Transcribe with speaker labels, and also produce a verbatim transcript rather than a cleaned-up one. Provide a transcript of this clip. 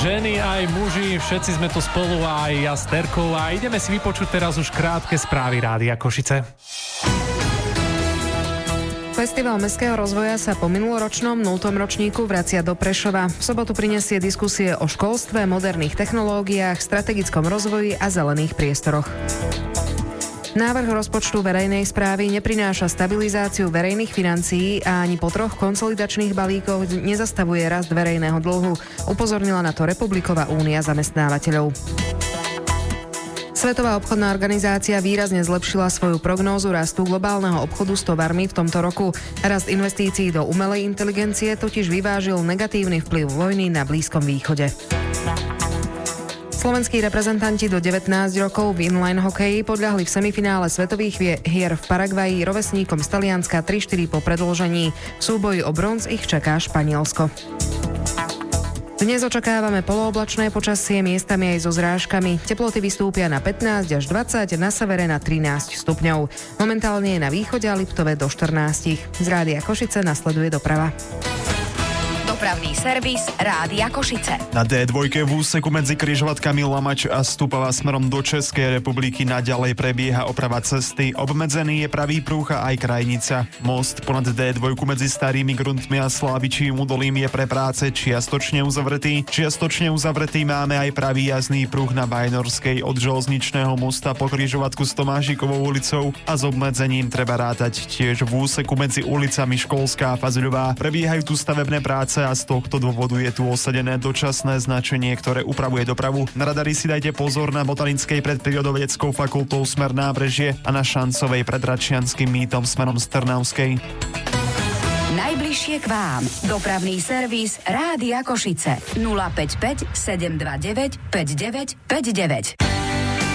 Speaker 1: Ženy aj muži, všetci sme tu spolu, aj ja s Terkou, a ideme si vypočuť teraz už krátke správy Rádia Košice.
Speaker 2: Festival mestského rozvoja sa po minuloročnom nultom ročníku vracia do Prešova. V sobotu prinesie diskusie o školstve, moderných technológiách, strategickom rozvoji a zelených priestoroch. Návrh rozpočtu verejnej správy neprináša stabilizáciu verejných financií a ani po troch konsolidačných balíkoch nezastavuje rast verejného dlhu. Upozornila na to Republiková únia zamestnávateľov. Svetová obchodná organizácia výrazne zlepšila svoju prognózu rastu globálneho obchodu s tovarmi v tomto roku. Rast investícií do umelej inteligencie totiž vyvážil negatívny vplyv vojny na Blízkom východe. Slovenskí reprezentanti do devätnásť rokov v inline hokeji podľahli v semifinále svetových hier v Paraguaji rovesníkom z Talianska tri štyri po predĺžení. V súboji o bronz ich čaká Španielsko. Dnes očakávame polooblačné počasie, miestami aj so zrážkami. Teploty vystúpia na pätnásť až dvadsať, na severe na trinásť stupňov. Momentálne je na východe a Liptove do štrnásť. Z Rádia Košice nasleduje doprava.
Speaker 3: Dopravný servis Rádia Košice.
Speaker 4: Na dé dva v úseku medzi križovatkami Lamač a Stupava smerom do Českej republiky naďalej prebieha oprava cesty. Obmedzený je pravý prúh a aj krajnica. Most ponad dé dva medzi Starými Gruntmi a Slávičím údolím je pre práce čiastočne uzavretý. Čiastočne uzavretý máme aj pravý jazdný pruh na Bajnorskej od železničného mosta po križovatku s Tomášikovou ulicou a s obmedzením treba rátať tiež v úseku medzi ulicami Školská a Fazeľová. Prebiehajú tu stavebné práce a z tohto dôvodu je tu osadené dočasné značenie, ktoré upravuje dopravu. Na radari si dajte pozor na Botanickej pred Prírodovedeckou fakultou smer Nábrežie a na Šancovej pred Račianskym mýtom smerom z Trnavskej.
Speaker 3: Najbližšie k vám. Dopravný servis Rádia Košice. nula päť päť sedem dva deväť päť deväť päť deväť.